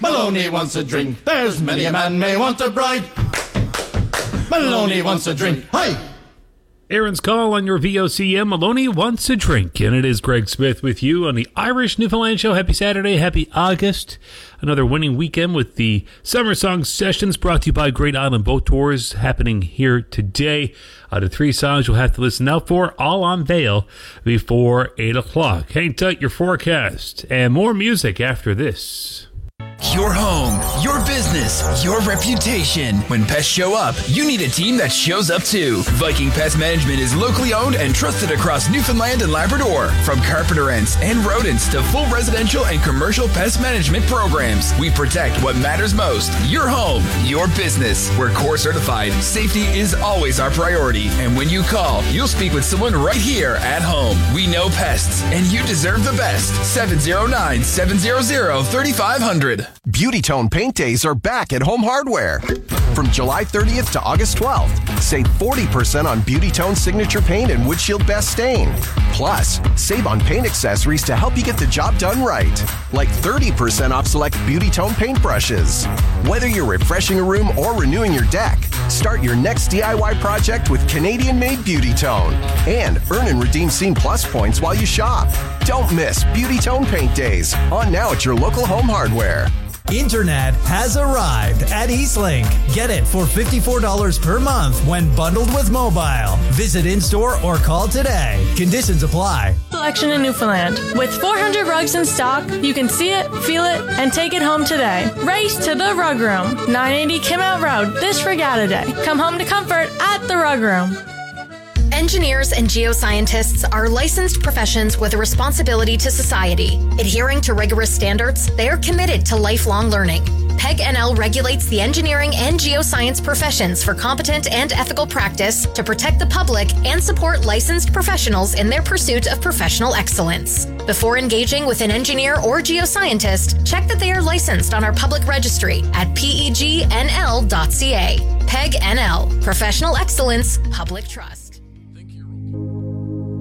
Maloney wants a drink. There's many a man may want a bride. Maloney wants a drink. Hi! Aaron's Call on your VOCM. Maloney wants a drink. And it is Greg Smith with you on the Irish Newfoundland Show. Happy Saturday. Happy August. Another winning weekend with the Summer Song Sessions brought to you by Great Island Boat Tours happening here today. The 3 songs you'll have to listen out for, all on Vail before 8 o'clock. Hang tight, your forecast, and more music after this. Your home, your business, your reputation. When pests show up, you need a team that shows up too. Viking Pest Management is locally owned and trusted across Newfoundland and Labrador. From carpenter ants and rodents to full residential and commercial pest management programs, we protect what matters most. Your home, your business. We're core certified. Safety is always our priority. And when you call, you'll speak with someone right here at home. We know pests, and you deserve the best. 709-700-3500. Beauty Tone Paint Days are back at Home Hardware. From July 30th to August 12th, save 40% on Beauty Tone Signature Paint and Windshield Best Stain. Plus, save on paint accessories to help you get the job done right. Like 30% off select Beauty Tone paint brushes. Whether you're refreshing a room or renewing your deck, start your next DIY project with Canadian-made Beauty Tone. And earn and redeem Scene Plus points while you shop. Don't miss Beauty Tone Paint Days. On now at your local Home Hardware. Internet has arrived at Eastlink. Get it for $54 per month when bundled with mobile. Visit in-store or call today. Conditions apply. Selection in Newfoundland. With 400 rugs in stock, you can see it, feel it, and take it home today. Race to the Rug Room, 980 Kimount Road, this Regatta Day. Come home to comfort at the Rug Room. Engineers and geoscientists are licensed professions with a responsibility to society. Adhering to rigorous standards, they are committed to lifelong learning. PEG NL regulates the engineering and geoscience professions for competent and ethical practice to protect the public and support licensed professionals in their pursuit of professional excellence. Before engaging with an engineer or geoscientist, check that they are licensed on our public registry at pegnl.ca. PEG NL, Professional Excellence, Public Trust.